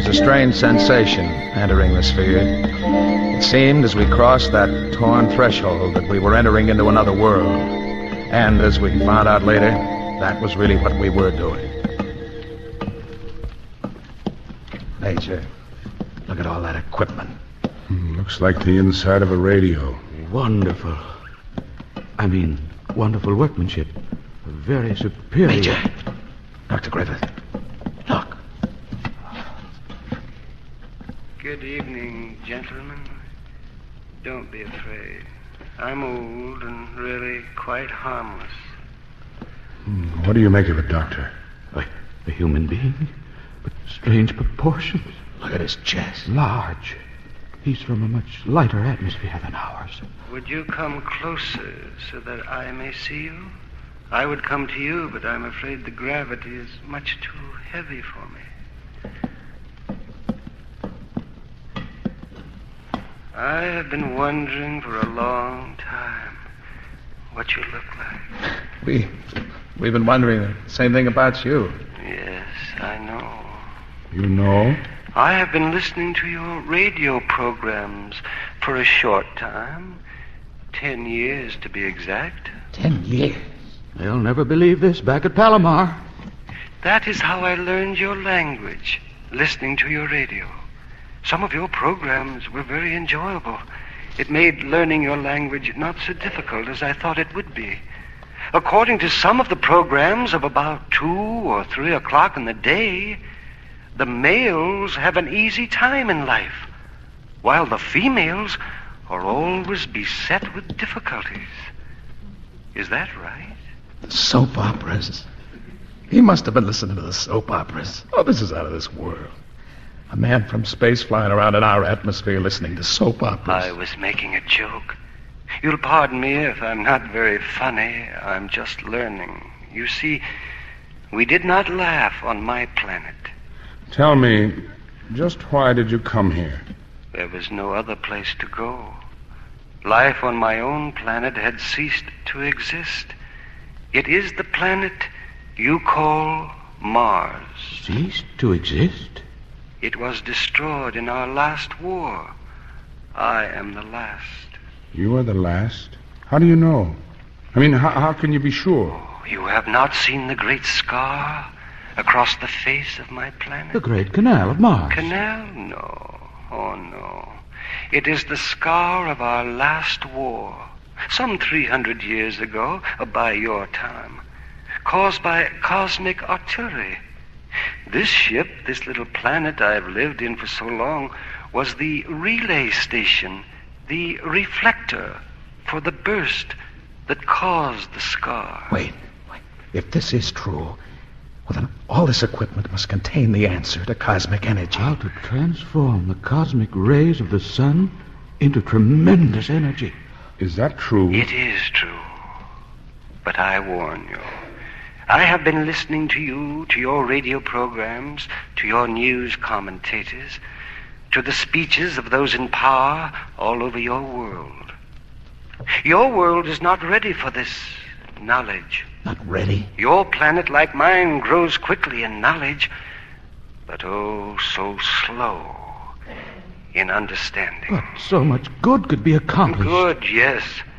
was a strange sensation entering the sphere. It seemed as we crossed that torn threshold that we were entering into another world. And as we found out later, that was really what we were doing. Major, look at all that equipment. Looks like the inside of a radio. Wonderful. Wonderful workmanship. Very superior. Major! Dr. Griffith, look. Good evening, gentlemen. Don't be afraid. I'm old and really quite harmless. What do you make of it, Doctor? A human being, but strange proportions. Look at his chest. Large. He's from a much lighter atmosphere than ours. Would you come closer so that I may see you? I would come to you, but I'm afraid the gravity is much too heavy for me. I have been wondering for a long time what you look like. We've been wondering the same thing about you. Yes, I know. You know? I have been listening to your radio programs for a short time. 10 years, to be exact. 10 years? They'll never believe this back at Palomar. That is how I learned your language, listening to your radio. Some of your programs were very enjoyable. It made learning your language not so difficult as I thought it would be. According to some of the programs of about 2 or 3 o'clock in the day, the males have an easy time in life, while the females are always beset with difficulties. Is that right? The soap operas. He must have been listening to the soap operas. Oh, this is out of this world. A man from space flying around in our atmosphere listening to soap operas. I was making a joke. You'll pardon me if I'm not very funny. I'm just learning. You see, we did not laugh on my planet. Tell me, just why did you come here? There was no other place to go. Life on my own planet had ceased to exist. It is the planet you call Mars. Ceased to exist? It was destroyed in our last war. I am the last. You are the last? How do you know? How can you be sure? Oh, you have not seen the great scar across the face of my planet? The Great Canal of Mars. Canal? No. Oh, no. It is the scar of our last war, some 300 years ago, by your time, caused by cosmic artillery. This ship, this little planet I've lived in for so long, was the relay station, the reflector for the burst that caused the scar. Wait. If this is true, well, then all this equipment must contain the answer to cosmic energy. How to transform the cosmic rays of the sun into tremendous energy. Is that true? It is true. But I warn you. I have been listening to you, to your radio programs, to your news commentators, to the speeches of those in power all over your world. Your world is not ready for this knowledge. Not ready? Your planet, like mine, grows quickly in knowledge, but oh, so slow in understanding. But so much good could be accomplished. Good, yes.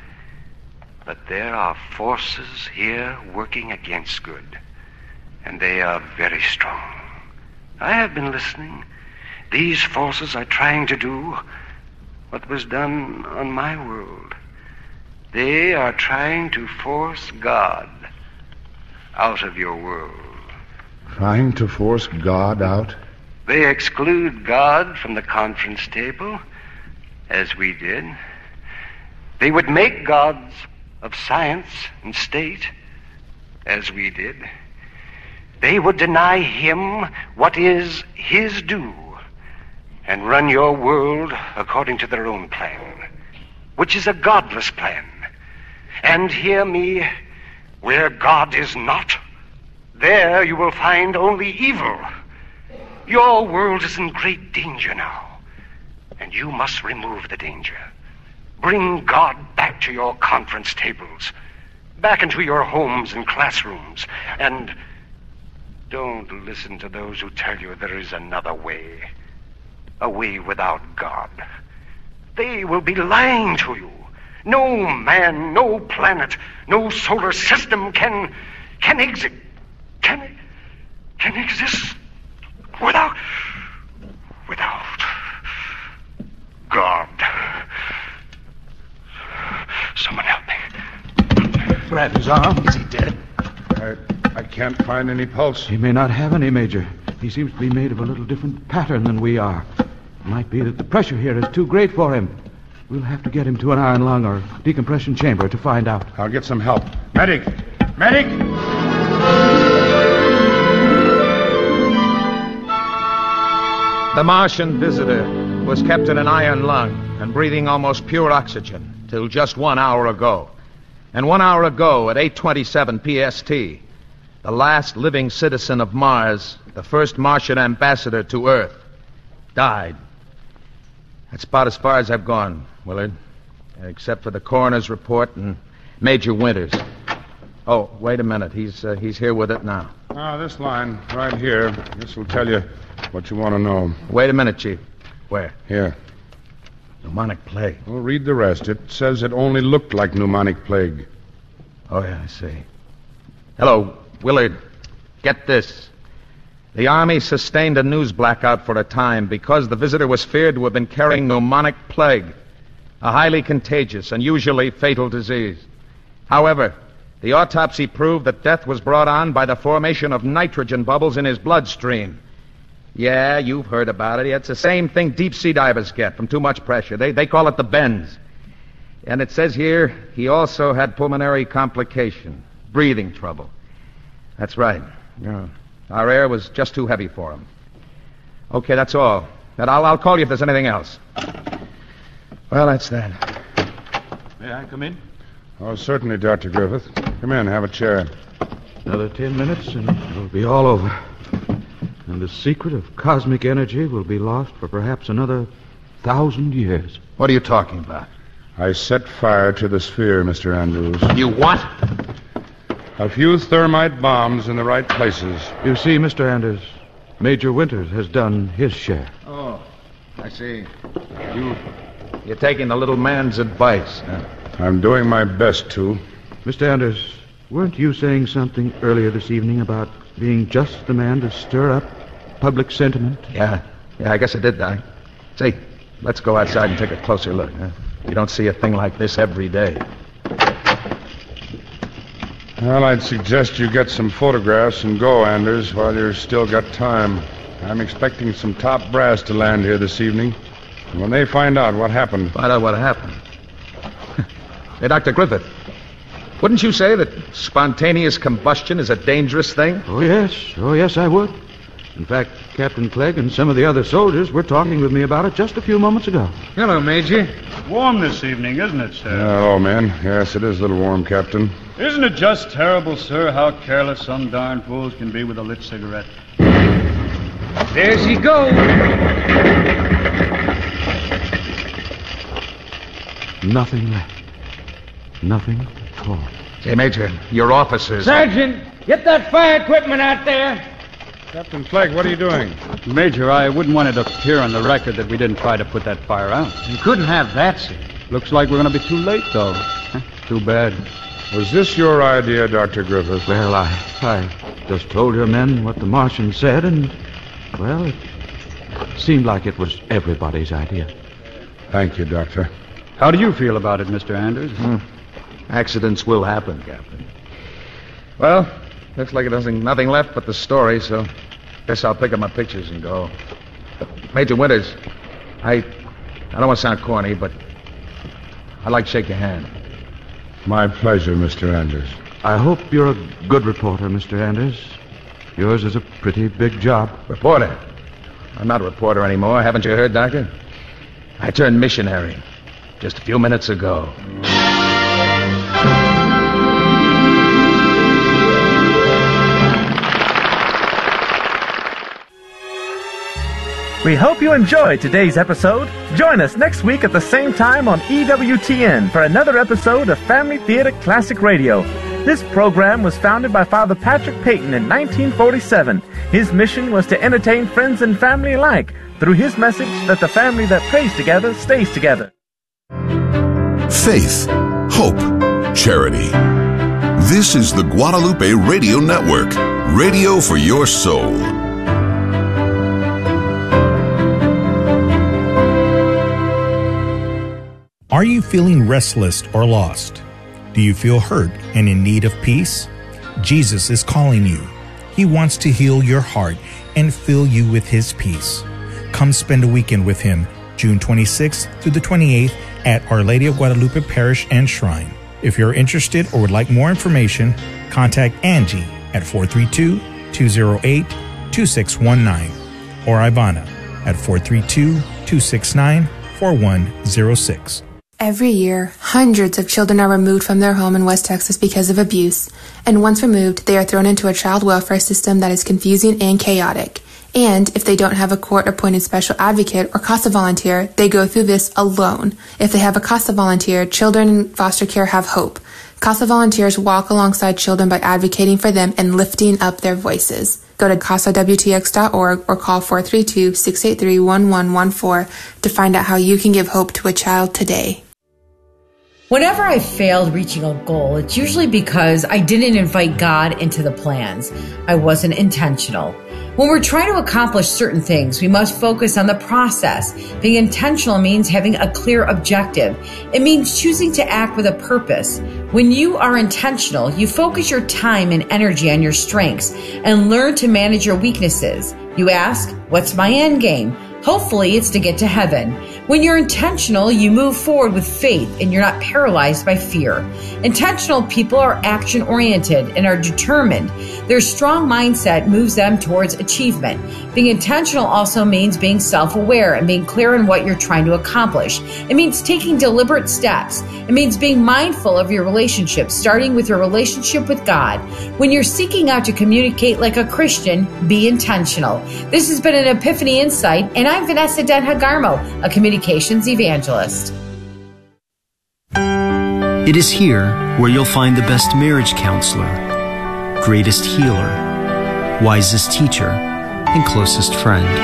But there are forces here working against good, and they are very strong. I have been listening. These forces are trying to do what was done on my world. They are trying to force God out of your world. Trying to force God out? They exclude God from the conference table, as we did. They would make gods of science and state, as we did. They would deny him what is his due and run your world according to their own plan, which is a godless plan. And hear me, where God is not, there you will find only evil. Your world is in great danger now, and you must remove the danger. Bring God back to your conference tables, back into your homes and classrooms, and Don't listen to those who tell you there is another way. A way without God. They will be lying to you. No man, no planet, no solar system can exist without God. Someone help me. Grab his arm. Is he dead? I can't find any pulse. He may not have any, Major. He seems to be made of a little different pattern than we are. It might be that the pressure here is too great for him. We'll have to get him to an iron lung or decompression chamber to find out. I'll get some help. Medic! Medic! The Martian visitor was kept in an iron lung and breathing almost pure oxygen till just 1 hour ago. And 1 hour ago at 8:27 PST, the last living citizen of Mars, the first Martian ambassador to Earth, died. That's about as far as I've gone, Willard, except for the coroner's report and Major Winters. Oh, wait a minute. He's here with it now. This line right here. This will tell you what you want to know. Wait a minute, Chief. Where? Here. Pneumonic plague. Well, read the rest. It says it only looked like pneumonic plague. Oh, yeah, I see. Hello, Willard. Get this. The Army sustained a news blackout for a time because the visitor was feared to have been carrying pneumonic plague, a highly contagious and usually fatal disease. However, the autopsy proved that death was brought on by the formation of nitrogen bubbles in his bloodstream. Yeah, you've heard about it. It's the same thing deep-sea divers get from too much pressure. They call it the bends. And it says here he also had pulmonary complication, breathing trouble. That's right. Yeah. Our air was just too heavy for him. Okay, that's all. And I'll call you if there's anything else. Well, that's that. May I come in? Oh, certainly, Dr. Griffith. Come in, have a chair. Another 10 minutes and it'll be all over. And the secret of cosmic energy will be lost for perhaps another 1,000 years. What are you talking about? I set fire to the sphere, Mr. Andrews. You what? A few thermite bombs in the right places. You see, Mr. Anders, Major Winters has done his share. Oh, I see. You're taking the little man's advice, huh? I'm doing my best to. Mr. Anders, weren't you saying something earlier this evening about being just the man to stir up public sentiment? Yeah, I guess I did, Doc. Say, let's go outside and take a closer look, huh? You don't see a thing like this every day. Well, I'd suggest you get some photographs and go, Anders, while you've still got time. I'm expecting some top brass to land here this evening. And when they find out what happened... Find out what happened? Hey, Dr. Griffith, wouldn't you say that spontaneous combustion is a dangerous thing? Oh, yes, I would. In fact, Captain Clegg and some of the other soldiers were talking with me about it just a few moments ago. Hello, Major. Warm this evening, isn't it, sir? Hello, man. Yes, it is a little warm, Captain. Isn't it just terrible, sir, how careless some darn fools can be with a lit cigarette? There she goes. Nothing left. Nothing at all. Say, Major, your officers... Sergeant, get that fire equipment out there. Captain Clegg, what are you doing? Major, I wouldn't want it to appear on the record that we didn't try to put that fire out. You couldn't have that, sir. Looks like we're going to be too late, though. Too bad. Was this your idea, Dr. Griffith? Well, I just told your men what the Martian said, and, well, it seemed like it was everybody's idea. Thank you, Doctor. How do you feel about it, Mr. Anders? Accidents will happen, Captain. Well, looks like there's nothing left but the story, so guess I'll pick up my pictures and go. Major Winters, I don't want to sound corny, but I'd like to shake your hand. My pleasure, Mr. Anders. I hope you're a good reporter, Mr. Anders. Yours is a pretty big job. Reporter? I'm not a reporter anymore. Haven't you heard, Doctor? I turned missionary just a few minutes ago. We hope you enjoyed today's episode. Join us next week at the same time on EWTN for another episode of Family Theater Classic Radio. This program was founded by Father Patrick Peyton in 1947. His mission was to entertain friends and family alike through his message that the family that prays together stays together. Faith, hope, charity. This is the Guadalupe Radio Network, radio for your soul. Are you feeling restless or lost? Do you feel hurt and in need of peace? Jesus is calling you. He wants to heal your heart and fill you with His peace. Come spend a weekend with Him, June 26th through the 28th at Our Lady of Guadalupe Parish and Shrine. If you're interested or would like more information, contact Angie at 432-208-2619 or Ivana at 432-269-4106. Every year, hundreds of children are removed from their home in West Texas because of abuse, and once removed, they are thrown into a child welfare system that is confusing and chaotic. And if they don't have a court-appointed special advocate or CASA volunteer, they go through this alone. If they have a CASA volunteer, children in foster care have hope. CASA volunteers walk alongside children by advocating for them and lifting up their voices. Go to CASAWTX.org or call 432-683-1114 to find out how you can give hope to a child today. Whenever I failed reaching a goal, it's usually because I didn't invite God into the plans. I wasn't intentional. When we're trying to accomplish certain things, we must focus on the process. Being intentional means having a clear objective. It means choosing to act with a purpose. When you are intentional, you focus your time and energy on your strengths and learn to manage your weaknesses. You ask, what's my end game? Hopefully, it's to get to heaven. When you're intentional, you move forward with faith and you're not paralyzed by fear. Intentional people are action-oriented and are determined. Their strong mindset moves them towards achievement. Being intentional also means being self-aware and being clear on what you're trying to accomplish. It means taking deliberate steps. It means being mindful of your relationships, starting with your relationship with God. When you're seeking out to communicate like a Christian, be intentional. This has been an Epiphany Insight, and I'm Vanessa Denha-Garmo, a communications evangelist. It is here where you'll find the best marriage counselor, greatest healer, wisest teacher, and closest friend.